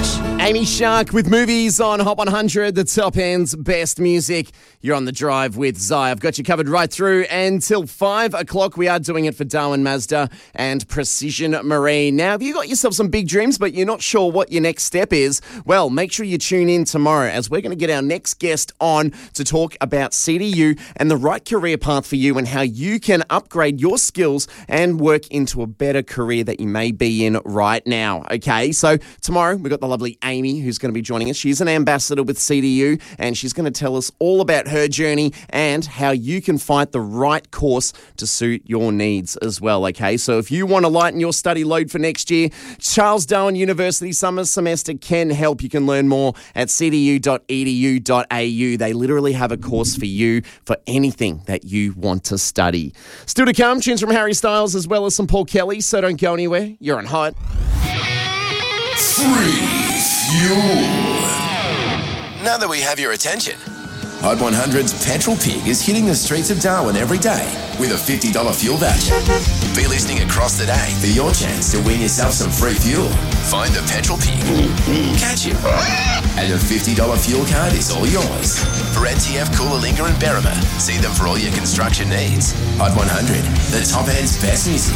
Rush. Amy Shark with movies on Hot 100, the top end's best music. You're on the drive with Zai. I've got you covered right through until 5 o'clock. We are doing it for Darwin Mazda and Precision Marine. Now, have you got yourself some big dreams, but you're not sure what your next step is? Well, make sure you tune in tomorrow as we're going to get our next guest on to talk about CDU and the right career path for you and how you can upgrade your skills and work into a better career that you may be in right now. Okay, so tomorrow we've got the lovely Amy who's going to be joining us. She's an ambassador with CDU and she's going to tell us all about her journey and how you can find the right course to suit your needs as well. Okay, so if you want to lighten your study load for next year, Charles Darwin University summer semester can help. You can learn more at cdu.edu.au. They literally have a course for you for anything that you want to study. Still to come, tunes from Harry Styles as well as some Paul Kelly, so don't go anywhere. You're on Hot. Free fuel. Now that we have your attention, Hot 100's Petrol Pig is hitting the streets of Darwin every day with a $50 fuel voucher. Be listening across the day for your chance to win yourself some free fuel. Find the Petrol Pig, catch him, and a $50 fuel card is all yours. For NTF, Coolalingga and Berrima, see them for all your construction needs. Hot 100, the top end's best music.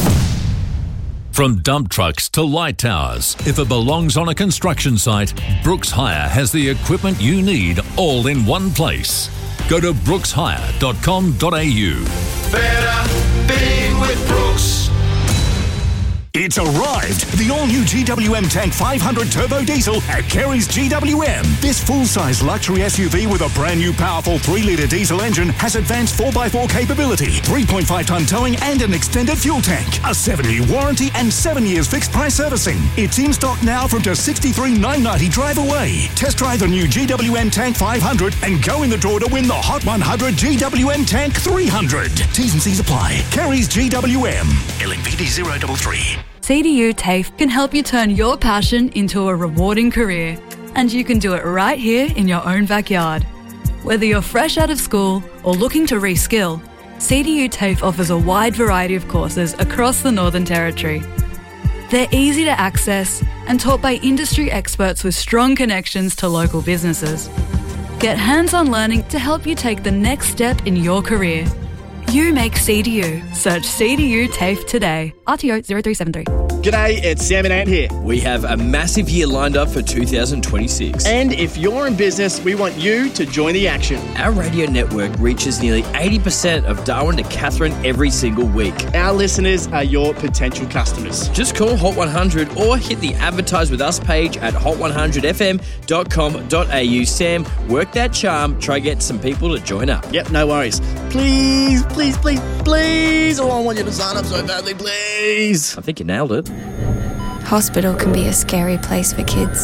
From dump trucks to light towers, if it belongs on a construction site, Brooks Hire has the equipment you need all in one place. Go to brookshire.com.au. Better be with Brooks. It's arrived! The all-new GWM Tank 500 Turbo Diesel at Kerry's GWM. This full-size luxury SUV with a brand-new powerful 3-litre diesel engine has advanced 4x4 capability, 3.5-tonne towing and an extended fuel tank, a 7-year warranty and 7 years fixed-price servicing. It's in stock now from just $63,990 drive away. Test drive the new GWM Tank 500 and go in the draw to win the Hot 100 GWM Tank 300. T's and C's apply. Kerry's GWM. LMPD 033. CDU TAFE can help you turn your passion into a rewarding career. And you can do it right here in your own backyard. Whether you're fresh out of school or looking to reskill, CDU TAFE offers a wide variety of courses across the Northern Territory. They're easy to access and taught by industry experts with strong connections to local businesses. Get hands-on learning to help you take the next step in your career. You make CDU. Search CDU TAFE today. RTO 0373. G'day, it's Sam and Ant here. We have a massive year lined up for 2026. And if you're in business, we want you to join the action. Our radio network reaches nearly 80% of Darwin to Katherine every single week. Our listeners are your potential customers. Just call Hot 100 or hit the Advertise With Us page at hot100fm.com.au. Sam, work that charm. Try get some people to join up. Yep, no worries. Please, please, please, please. Oh, I want you to sign up so badly, please. I think you nailed it. Hospital can be a scary place for kids.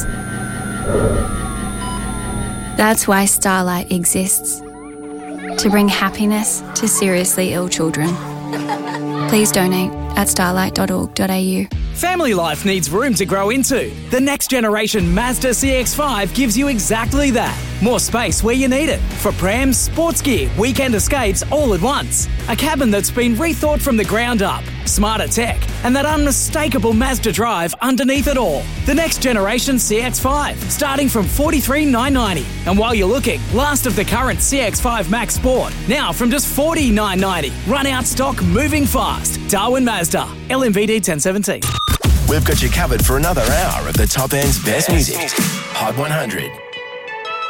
That's why Starlight exists. To bring happiness to seriously ill children. Please donate at starlight.org.au. Family life needs room to grow into. The next generation Mazda CX-5 gives you exactly that. More space where you need it. For prams, sports gear, weekend escapes all at once. A cabin that's been rethought from the ground up. Smarter tech and that unmistakable Mazda drive underneath it all. The next generation CX-5, starting from $43,990. And while you're looking, last of the current CX-5 Max Sport, now from just $40,990. Run out stock, moving fast. Darwin Mazda, LMVD 1017. We've got you covered for another hour of the top end's best music. Hot 100.